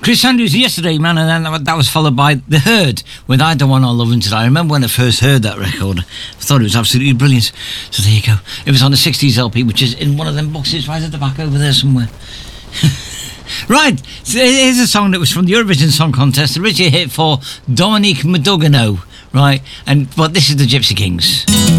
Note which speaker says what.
Speaker 1: Chris Andrews yesterday, man, and then that was followed by The Herd with I Don't Want Our Loving Today. I remember when I first heard that record, I thought it was absolutely brilliant. So there you go. It was on the 60s LP, which is in one of them boxes right at the back over there somewhere. Right, so here's a song that was from the Eurovision Song Contest, originally a hit for Dominique Madugano, right? But this is the Gypsy Kings.